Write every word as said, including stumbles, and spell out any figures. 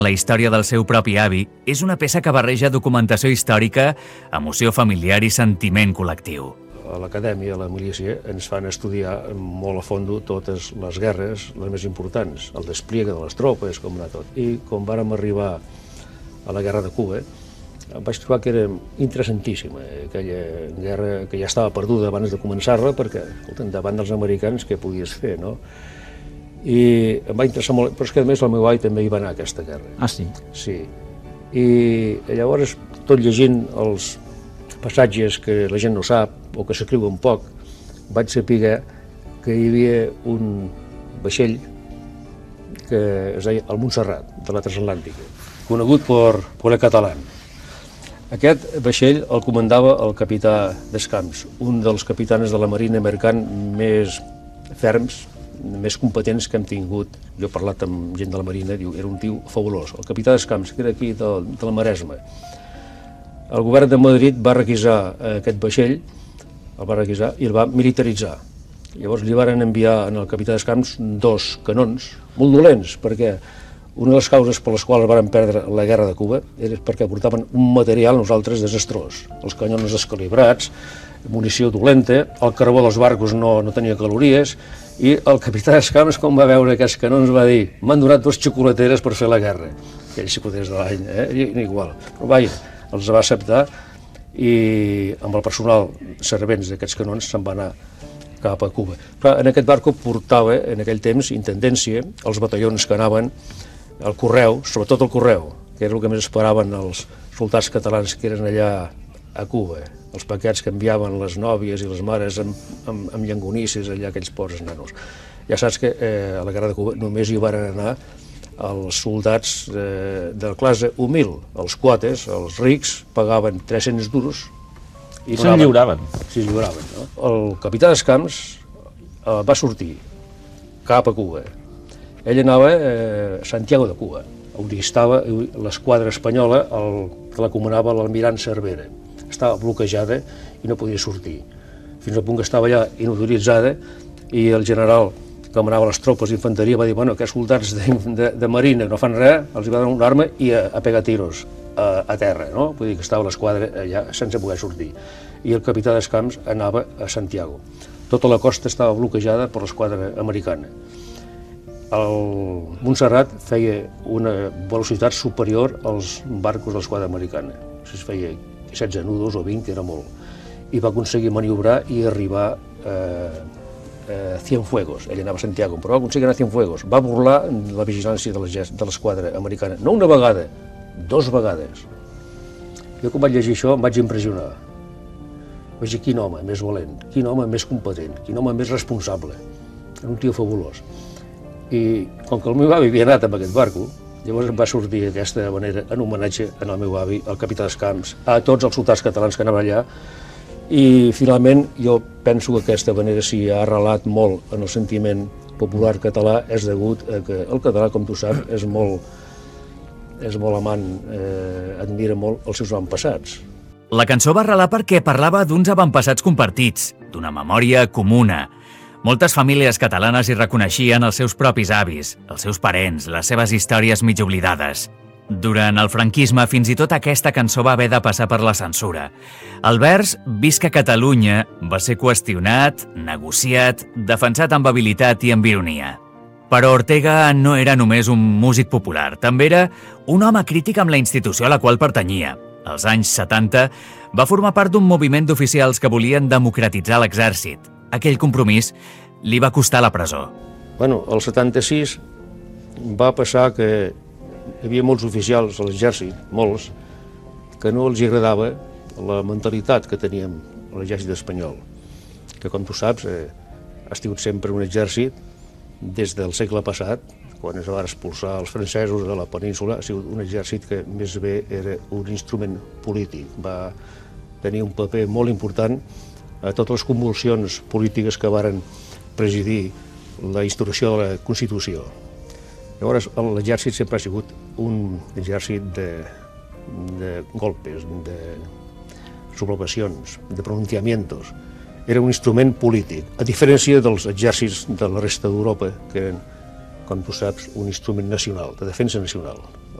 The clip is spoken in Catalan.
La història del seu propi avi és una peça que barreja documentació històrica, emoció familiar i sentiment col·lectiu. A l'acadèmia, a la milícia, ens fan estudiar molt a fondo totes les guerres, les més importants, el despliegue de les tropes, com anar tot. I quan vàrem arribar a la guerra de Cuba, em vaig trobar que era interessantíssima, aquella guerra que ja estava perduda abans de començar-la, perquè, escolta, davant dels americans, què podies fer, no? I em va interessar molt, però és que a més el meu avi també hi va anar a aquesta guerra. Ah, sí? Sí. I llavors, tot llegint els passatges que la gent no sap o que s'escriuen poc, vaig saber que hi havia un vaixell que es deia el Montserrat, de la Transatlàntica, conegut per, per el català. Aquest vaixell el comandava el capità Descamps, un dels capitanes de la marina mercant més ferms, més competents que hem tingut. Jo he parlat amb gent de la marina, diu, era un tio fabulós. El capità Descamps, que era aquí de, de la Maresme. El govern de Madrid va requisar aquest vaixell, el va requisar i el va militaritzar. Llavors li van enviar al capità Descamps dos canons, molt dolents, perquè una de les causes per les quals van perdre la guerra de Cuba era perquè portaven un material nosaltres desastrós. Els canyons descalibrats, munició dolenta, el carbó dels barcos no, no tenia calories, i el capità Descamps, quan va veure aquests canons, va dir: m'han donat dos xocolateres per fer la guerra. Aquells xocolateres de l'any, eh? Igual. Però vaja, els va acceptar i amb el personal servents d'aquests canons se'n va anar cap a Cuba. Però en aquest barco portava, en aquell temps, intendència, els batallons que anaven al correu, sobretot al correu, que era el que més esperaven els soldats catalans que eren allà a Cuba, els paquets que enviaven les nòvies i les mares amb, amb, amb llangonisses allà a aquells pobres nanos. Ja saps que eh, a la guerra de Cuba només hi van anar els soldats eh, de classe humil, els quates, els rics, pagaven tres-cents duros i se'n lliuraven. Sí, lliuraven. No? El capità Descamps eh, va sortir cap a Cuba. Ell anava eh, a Santiago de Cuba, on hi estava l'esquadra espanyola, el, que la comandava l'almirant Cervera. Estava bloquejada i no podia sortir, fins al punt que estava allà inautoritzada, i el general que manava les tropes d'infanteria va dir: bueno, aquests soldats de, de, de marina no fan res, els va donar una arma i a, a pegar tiros a, a terra, no? Vull dir que estava l'esquadra allà sense poder sortir. I el capità Descamps anava a Santiago. Tota la costa estava bloquejada per l'esquadra americana. El Montserrat feia una velocitat superior als barcos de l'esquadra americana. O sigui, feia setze nudos o vint, que era molt. I va aconseguir maniobrar i arribar eh, a Cienfuegos. Ell anava a Santiago, però va aconseguir anar a Cienfuegos. Va burlar la vigilància de l'esquadra americana. No una vegada, dos vegades. Jo quan vaig llegir això em vaig impressionar. Vaig dir: quin home més valent, quin home més competent, quin home més responsable. Era un tio fabulós. I com que el meu avi havia anat amb aquest barco, llavors em va sortir d'aquesta manera en homenatge al meu avi, al capità Descamps, a tots els soldats catalans que anaven allà. I finalment jo penso que aquesta manera s'hi ha arrelat molt en el sentiment popular català, és degut a que el català, com tu saps, és molt, és molt amant, eh, admira molt els seus avantpassats. La cançó va arrelar perquè parlava d'uns avantpassats compartits, d'una memòria comuna. Moltes famílies catalanes hi reconeixien els seus propis avis, els seus parents, les seves històries mig oblidades. Durant el franquisme, fins i tot aquesta cançó va haver de passar per la censura. El vers «Visca Catalunya» va ser qüestionat, negociat, defensat amb habilitat i amb ironia. Però Ortega no era només un músic popular, també era un home crític amb la institució a la qual pertanyia. Als anys setanta va formar part d'un moviment d'oficials que volien democratitzar l'exèrcit. Aquell compromís li va costar la presó. Bueno, el setanta-sis va passar que hi havia molts oficials a l'exèrcit, molts, que no els agradava la mentalitat que teníem a l'exèrcit espanyol, que, com tu saps, eh, ha estat sempre un exèrcit des del segle passat, quan es va expulsar els francesos de la península, ha sigut un exèrcit que més bé era un instrument polític. Va tenir un paper molt important a totes les convulsions polítiques que varen presidir la instauració de la Constitució. Llavors, l'exèrcit sempre ha sigut un exèrcit de, de golpes, de sublevacions, de pronunciamientos. Era un instrument polític, a diferència dels exèrcits de la resta d'Europa, que eren, com tu saps, un instrument nacional, de defensa nacional.